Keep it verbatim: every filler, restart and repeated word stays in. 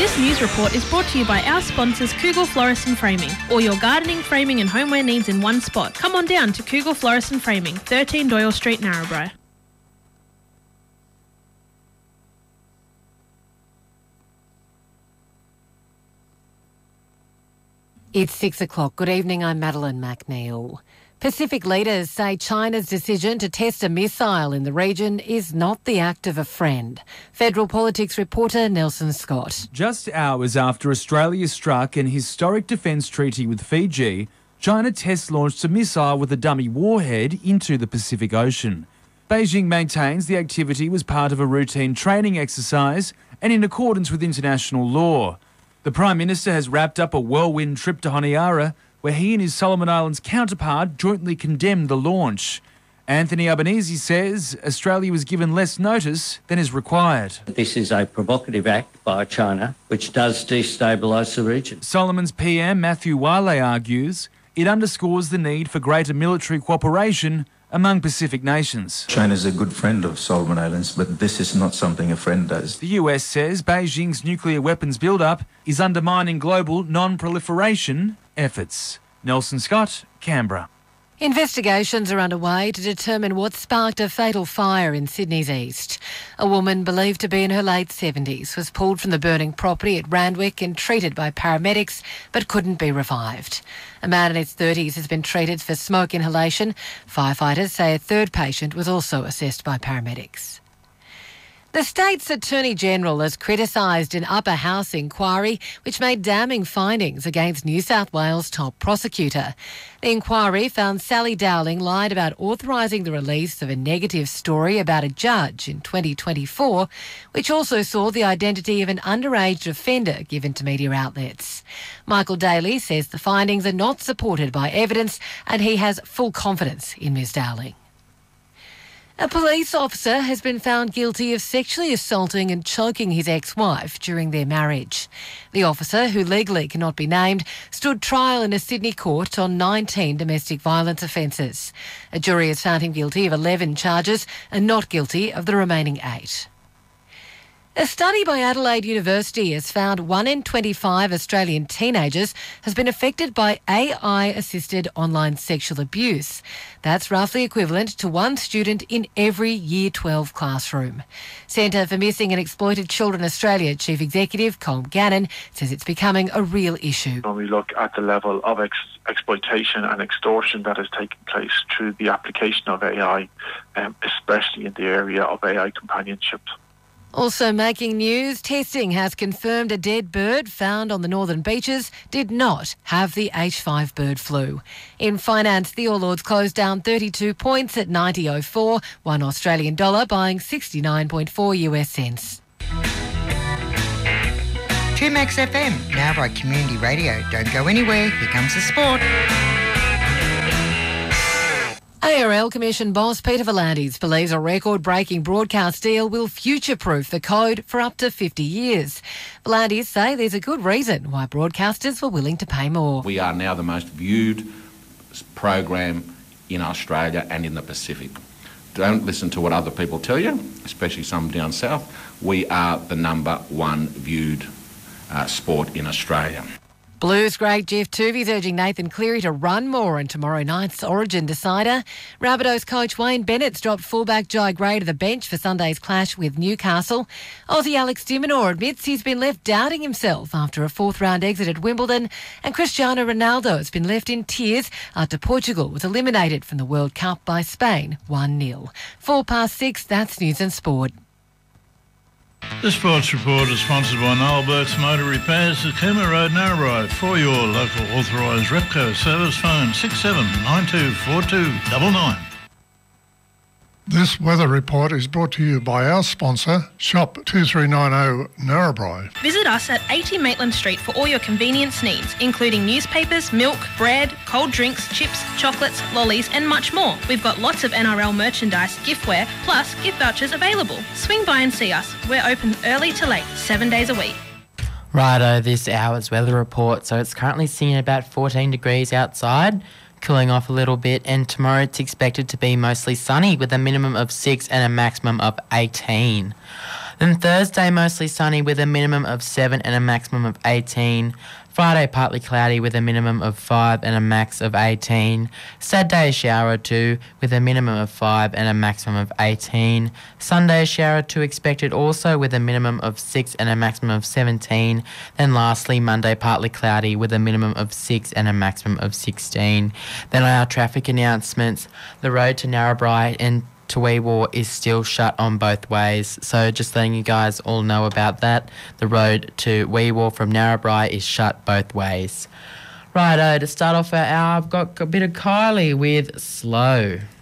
This news report is brought to you by our sponsors Kugel Florist and Framing. All your gardening, framing and homeware needs in one spot. Come on down to Kugel Florist and Framing, thirteen Doyle Street, Narrabri. It's six o'clock. Good evening, I'm Madeline McNeil. Pacific leaders say China's decision to test a missile in the region is not the act of a friend. Federal politics reporter Nelson Scott. Just hours after Australia struck an historic defence treaty with Fiji, China test launched a missile with a dummy warhead into the Pacific Ocean. Beijing maintains the activity was part of a routine training exercise and in accordance with international law. The Prime Minister has wrapped up a whirlwind trip to Honiara, where he and his Solomon Islands counterpart jointly condemned the launch. Anthony Albanese says Australia was given less notice than is required. This is a provocative act by China which does destabilise the region. Solomon's P M Matthew Wiley argues it underscores the need for greater military cooperation among Pacific nations. China is a good friend of Solomon Islands, but this is not something a friend does. The U S says Beijing's nuclear weapons build-up is undermining global non-proliferation efforts. Nelson Scott, Canberra. Investigations are underway to determine what sparked a fatal fire in Sydney's east. A woman believed to be in her late seventies was pulled from the burning property at Randwick and treated by paramedics but couldn't be revived. A man in his thirties has been treated for smoke inhalation. Firefighters say a third patient was also assessed by paramedics. The state's Attorney-General has criticised an upper house inquiry which made damning findings against New South Wales top prosecutor. The inquiry found Sally Dowling lied about authorising the release of a negative story about a judge in twenty twenty-four, which also saw the identity of an underage offender given to media outlets. Michael Daly says the findings are not supported by evidence and he has full confidence in Ms Dowling. A police officer has been found guilty of sexually assaulting and choking his ex-wife during their marriage. The officer, who legally cannot be named, stood trial in a Sydney court on nineteen domestic violence offences. A jury has found him guilty of eleven charges and not guilty of the remaining eight. A study by Adelaide University has found one in twenty-five Australian teenagers has been affected by A I-assisted online sexual abuse. That's roughly equivalent to one student in every Year twelve classroom. Centre for Missing and Exploited Children Australia Chief Executive Colm Gannon says it's becoming a real issue. When we look at the level of ex- exploitation and extortion that has taken place through the application of A I, um, especially in the area of A I companionship. Also making news, testing has confirmed a dead bird found on the northern beaches did not have the H five bird flu. In finance, the All Ords closed down thirty-two points at ninety oh four, one Australian dollar buying sixty-nine point four US cents. two Max F M, now by Community Radio. Don't go anywhere, here comes the sport. A R L Commission boss Peter V'landys believes a record-breaking broadcast deal will future-proof the code for up to fifty years. V'landys say there's a good reason why broadcasters were willing to pay more. We are now the most viewed program in Australia and in the Pacific. Don't listen to what other people tell you, especially some down south. We are the number one viewed uh, sport in Australia. Blues great Jeff Tuvey's urging Nathan Cleary to run more in tomorrow night's Origin decider. Rabbitohs coach Wayne Bennett's dropped fullback Jai Gray to the bench for Sunday's clash with Newcastle. Aussie Alex de Minaur admits he's been left doubting himself after a fourth-round exit at Wimbledon. And Cristiano Ronaldo has been left in tears after Portugal was eliminated from the World Cup by Spain one nil. Four past six, that's News and Sport. The Sports Report is sponsored by Noel Burke's Motor Repairs at Cooma Road, Narrabri. For your local authorised Repco service, phone six seven nine two four two nine nine. This weather report is brought to you by our sponsor, Shop two three nine zero Narrabri. Visit us at eighty Maitland Street for all your convenience needs, including newspapers, milk, bread, cold drinks, chips, chocolates, lollies and much more. We've got lots of N R L merchandise, giftware, plus gift vouchers available. Swing by and see us. We're open early to late, seven days a week. Righto, this hour's weather report. So it's currently sitting at about fourteen degrees outside, cooling off a little bit, and tomorrow it's expected to be mostly sunny with a minimum of six and a maximum of eighteen. Then Thursday, mostly sunny with a minimum of seven and a maximum of eighteen. Friday, partly cloudy with a minimum of five and a max of eighteen. Saturday, a shower or two with a minimum of five and a maximum of eighteen. Sunday, a shower or two expected also with a minimum of six and a maximum of seventeen. Then lastly, Monday, partly cloudy with a minimum of six and a maximum of sixteen. Then on our traffic announcements, the road to Narrabri and to Weewar is still shut on both ways. So just letting you guys all know about that. The road to Weewar from Narrabri is shut both ways. Righto, to start off our hour, I've got a bit of Kylie with Slow.